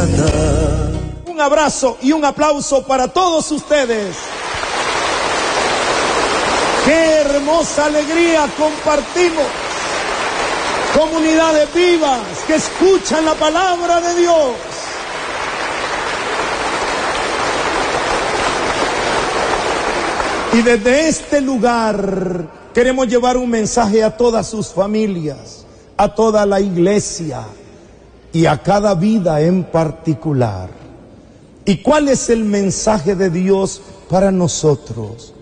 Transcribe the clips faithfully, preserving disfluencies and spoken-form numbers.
Maranata. Un abrazo y un aplauso para todos ustedes. ¡Qué hermosa alegría compartimos! Comunidades vivas que escuchan la palabra de Dios. Y desde este lugar queremos llevar un mensaje a todas sus familias, a toda la iglesia y a cada vida en particular. ¿Y cuál es el mensaje de Dios para nosotros?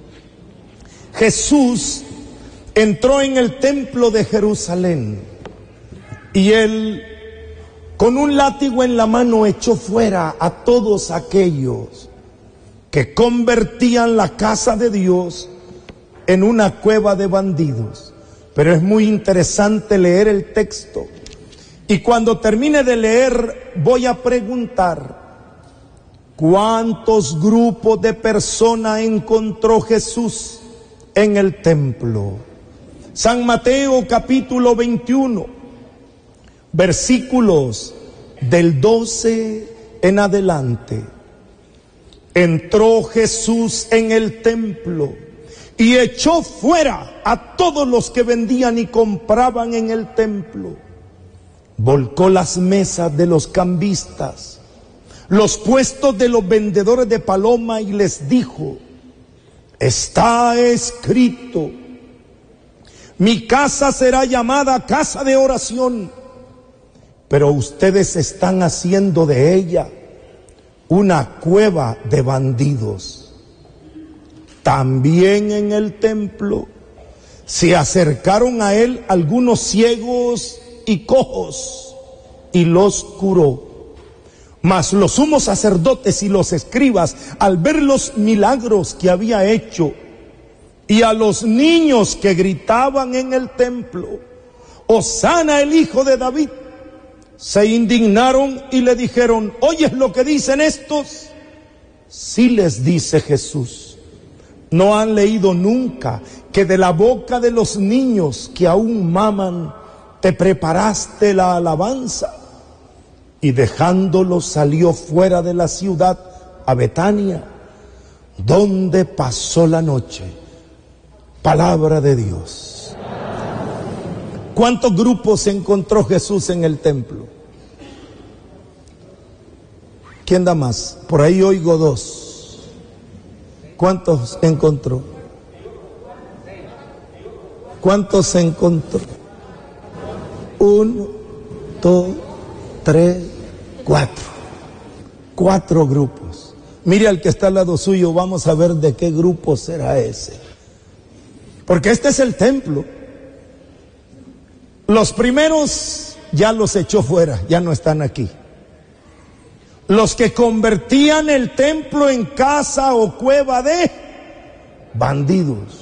Jesús entró en el templo de Jerusalén y él, con un látigo en la mano, echó fuera a todos aquellos que convertían la casa de Dios en una cueva de bandidos. Pero es muy interesante leer el texto. Y cuando termine de leer, voy a preguntar: ¿cuántos grupos de personas encontró Jesús en el templo? San Mateo capítulo veintiuno, versículos del doce en adelante. Entró Jesús en el templo y echó fuera a todos los que vendían y compraban en el templo. Volcó las mesas de los cambistas, los puestos de los vendedores de paloma, y les dijo: está escrito, mi casa será llamada casa de oración, pero ustedes están haciendo de ella una cueva de bandidos. También en el templo se acercaron a él algunos ciegos y cojos y los curó. Mas los sumos sacerdotes y los escribas, al ver los milagros que había hecho y a los niños que gritaban en el templo: Hosana el hijo de David, se indignaron y le dijeron: ¿oyes lo que dicen estos? Sí, les dice Jesús, ¿no han leído nunca que de la boca de los niños que aún maman te preparaste la alabanza? Y dejándolo salió fuera de la ciudad a Betania, donde pasó la noche. Palabra de Dios. ¿Cuántos grupos encontró Jesús en el templo? ¿Quién da más? Por ahí oigo dos. ¿Cuántos encontró? ¿Cuántos encontró? Uno, dos, tres, cuatro. Cuatro grupos. Mire al que está al lado suyo, vamos a ver de qué grupo será ese. Porque este es el templo. Los primeros ya los echó fuera, ya no están aquí. Los que convertían el templo en casa o cueva de bandidos.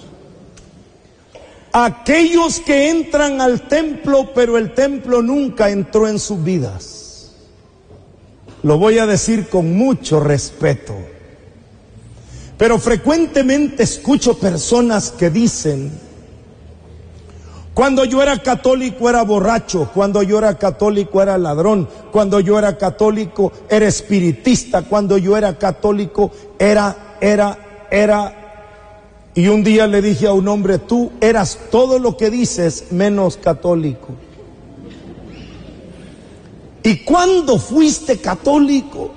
Aquellos que entran al templo, pero el templo nunca entró en sus vidas. Lo voy a decir con mucho respeto. Pero frecuentemente escucho personas que dicen: cuando yo era católico era borracho, cuando yo era católico era ladrón, cuando yo era católico era espiritista, cuando yo era católico era, era, era... Y un día le dije a un hombre: tú eras todo lo que dices menos católico. ¿Y cuándo fuiste católico?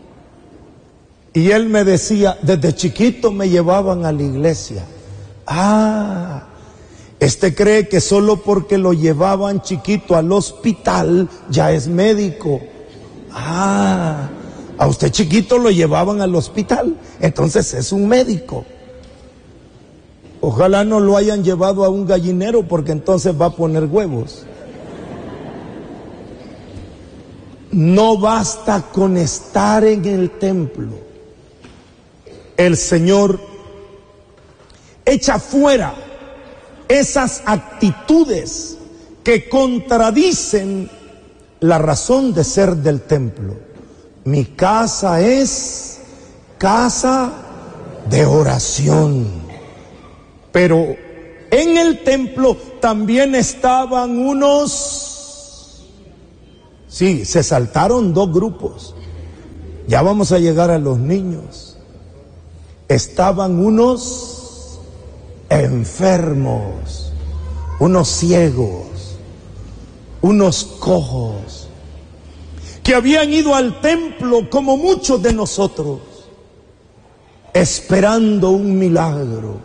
Y él me decía: desde chiquito me llevaban a la iglesia. Ah, este cree que solo porque lo llevaban chiquito al hospital ya es médico. Ah, a usted chiquito lo llevaban al hospital, entonces es un médico. Ojalá no lo hayan llevado a un gallinero, porque entonces va a poner huevos. No basta con estar en el templo. El Señor echa fuera esas actitudes que contradicen la razón de ser del templo. Mi casa es casa de oración. Pero en el templo también estaban unos... Sí, se saltaron dos grupos. Ya vamos a llegar a los niños. Estaban unos enfermos, unos ciegos, unos cojos, que habían ido al templo como muchos de nosotros, esperando un milagro.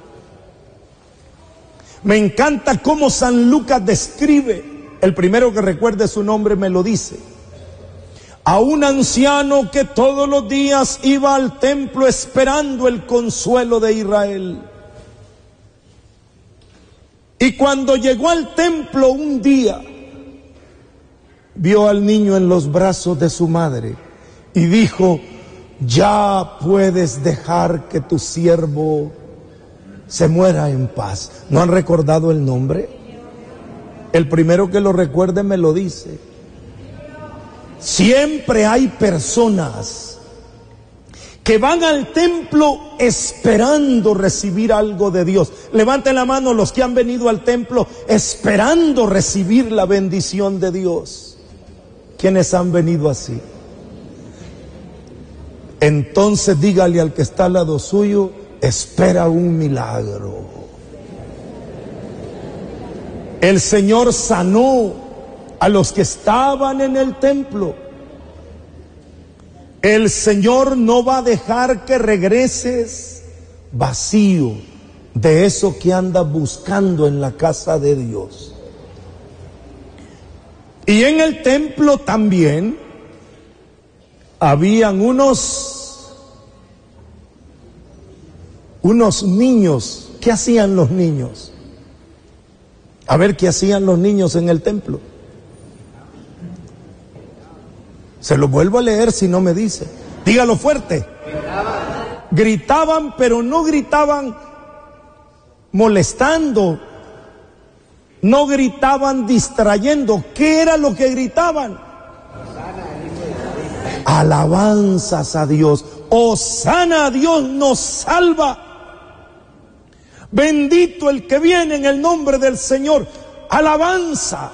Me encanta cómo San Lucas describe, el primero que recuerde su nombre me lo dice, a un anciano que todos los días iba al templo esperando el consuelo de Israel. Y cuando llegó al templo un día, vio al niño en los brazos de su madre y dijo: ya puedes dejar que tu siervo se muera en paz. ¿No han recordado el nombre? El primero que lo recuerde me lo dice. Siempre hay personas que van al templo esperando recibir algo de Dios. Levanten la mano los que han venido al templo esperando recibir la bendición de Dios. ¿Quiénes han venido así? Entonces dígale al que está al lado suyo: espera un milagro. El Señor sanó a los que estaban en el templo. El Señor no va a dejar que regreses vacío de eso que andas buscando en la casa de Dios. Y en el templo también habían unos unos niños. ¿Qué hacían los niños? A ver, ¿qué hacían los niños en el templo? Se lo vuelvo a leer si no me dice. Dígalo fuerte. Gritaban. Gritaban, pero no gritaban molestando. No gritaban distrayendo. ¿Qué era lo que gritaban? Alabanzas a Dios. Hosana a Dios nos salva. Bendito el que viene en el nombre del Señor. Alabanza.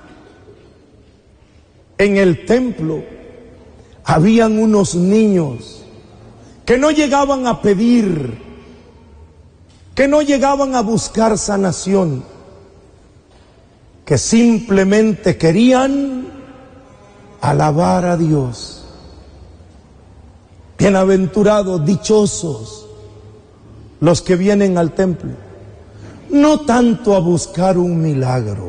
En el templo habían unos niños que no llegaban a pedir, que no llegaban a buscar sanación, que simplemente querían alabar a Dios. Bienaventurados, dichosos los que vienen al templo, no tanto a buscar un milagro,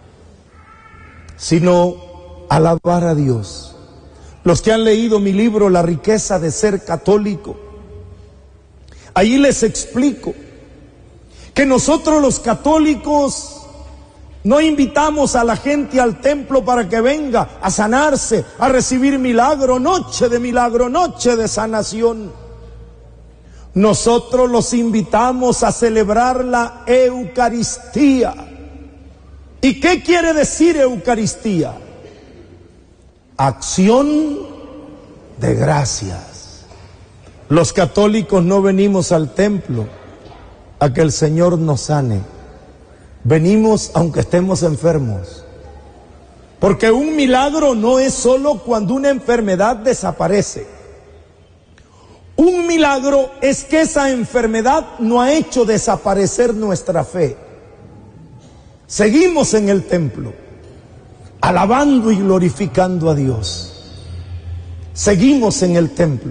sino alabar a Dios. Los que han leído mi libro La riqueza de ser católico, ahí les explico que nosotros los católicos no invitamos a la gente al templo para que venga a sanarse, a recibir milagro, noche de milagro, noche de sanación. Nosotros los invitamos a celebrar la Eucaristía. ¿Y qué quiere decir Eucaristía? Acción de gracias. Los católicos no venimos al templo a que el Señor nos sane. Venimos aunque estemos enfermos. Porque un milagro no es solo cuando una enfermedad desaparece. Un milagro es que esa enfermedad no ha hecho desaparecer nuestra fe. Seguimos en el templo, alabando y glorificando a Dios. Seguimos en el templo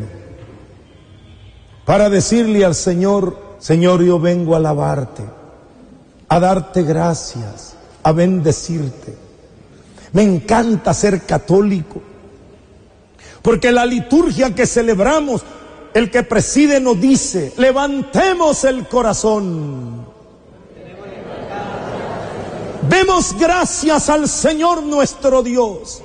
para decirle al Señor: Señor, yo vengo a alabarte, a darte gracias, a bendecirte. Me encanta ser católico, porque la liturgia que celebramos, el que preside nos dice: levantemos el corazón, demos gracias al Señor nuestro Dios.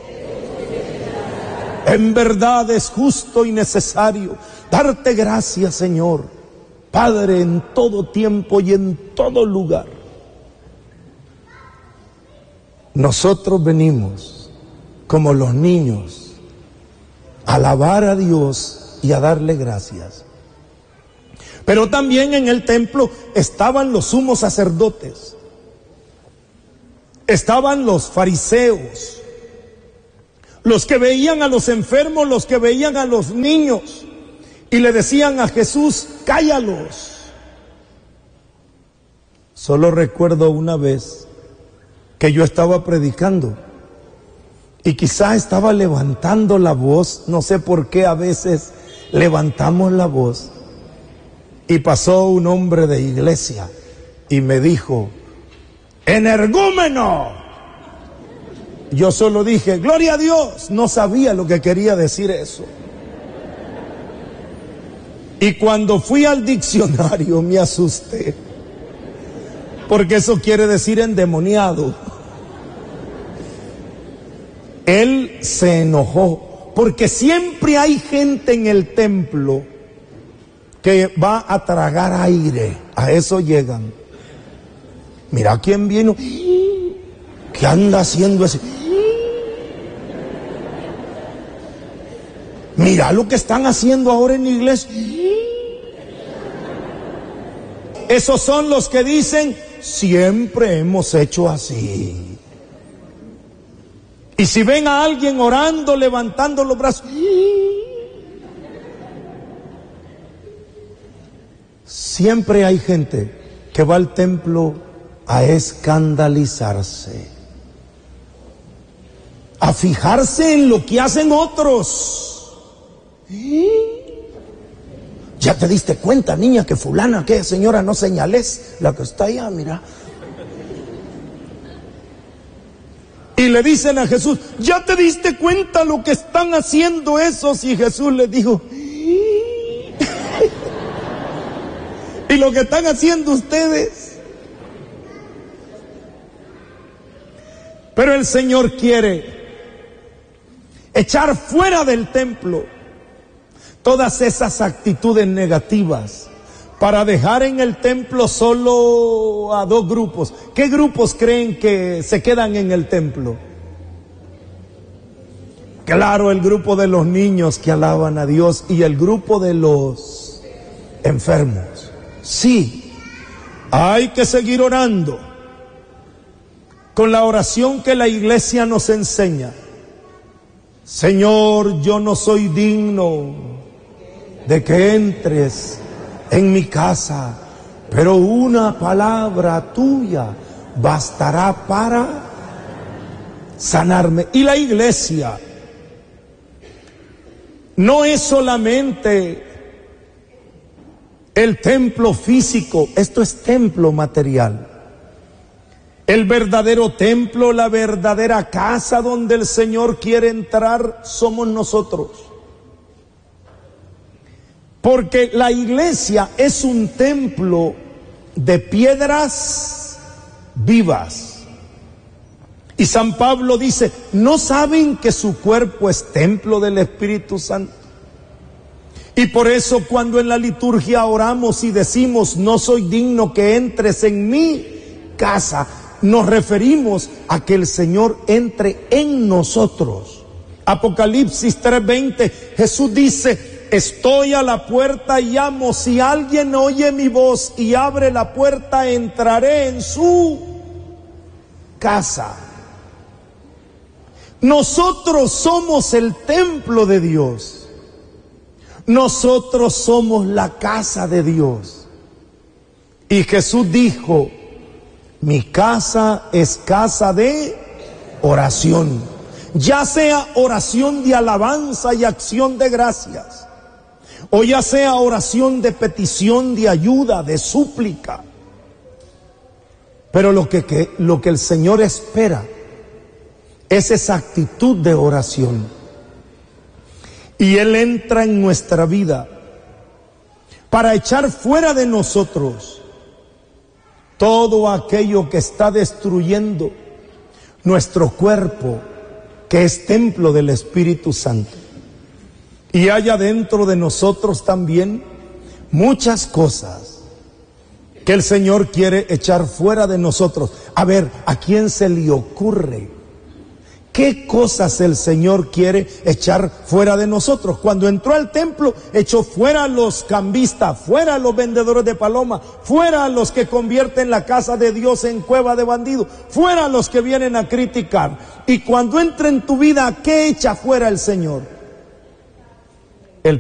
En verdad es justo y necesario darte gracias, Señor, Padre, en todo tiempo y en todo lugar. Nosotros venimos como los niños a alabar a Dios y a darle gracias. Pero también en el templo estaban los sumos sacerdotes, estaban los fariseos, los que veían a los enfermos, los que veían a los niños, y le decían a Jesús, cállalos. Solo recuerdo una vez que yo estaba predicando y quizá estaba levantando la voz, no sé por qué a veces levantamos la voz, y pasó un hombre de iglesia y me dijo, energúmeno. Yo solo dije, gloria a Dios, no sabía lo que quería decir eso. Y cuando fui al diccionario me asusté, porque eso quiere decir endemoniado. Él se enojó, porque siempre hay gente en el templo que va a tragar aire, a eso llegan. Mira quién vino, ¿qué anda haciendo ese? Mira lo que están haciendo ahora en la iglesia. Esos son los que dicen, siempre hemos hecho así. Y si ven a alguien orando, levantando los brazos, siempre hay gente que va al templo a escandalizarse, a fijarse en lo que hacen otros. Ya te diste cuenta, niña, que fulana, que señora, no señales, la que está allá, mira. Y le dicen a Jesús, ¿ya te diste cuenta lo que están haciendo esos? Y Jesús les dijo, y lo que están haciendo ustedes. Pero el Señor quiere echar fuera del templo todas esas actitudes negativas para dejar en el templo solo a dos grupos. ¿Qué grupos creen que se quedan en el templo? Claro, el grupo de los niños que alaban a Dios y el grupo de los enfermos. Sí, hay que seguir orando con la oración que la iglesia nos enseña. Señor, yo no soy digno de que entres en mi casa, pero una palabra tuya bastará para sanarme. Y la iglesia no es solamente el templo físico, esto es templo material. El verdadero templo, la verdadera casa donde el Señor quiere entrar, somos nosotros. Porque la iglesia es un templo de piedras vivas. Y San Pablo dice, ¿no saben que su cuerpo es templo del Espíritu Santo? Y por eso cuando en la liturgia oramos y decimos, no soy digno que entres en mi casa, nos referimos a que el Señor entre en nosotros. Apocalipsis tres veinte, Jesús dice, estoy a la puerta y llamo, si alguien oye mi voz y abre la puerta, entraré en su casa. Nosotros somos el templo de Dios. Nosotros somos la casa de Dios. Y Jesús dijo, mi casa es casa de oración, ya sea oración de alabanza y acción de gracias, o ya sea oración de petición, de ayuda, de súplica. Pero lo que, que, lo que el Señor espera es esa actitud de oración. Y Él entra en nuestra vida para echar fuera de nosotros todo aquello que está destruyendo nuestro cuerpo, que es templo del Espíritu Santo. Y haya dentro de nosotros también muchas cosas que el Señor quiere echar fuera de nosotros. A ver, ¿a quién se le ocurre ¿Qué cosas el Señor quiere echar fuera de nosotros? Cuando entró al templo, echó fuera a los cambistas, fuera a los vendedores de paloma, fuera a los que convierten la casa de Dios en cueva de bandidos, fuera a los que vienen a criticar. Y cuando entra en tu vida, ¿qué echa fuera el Señor?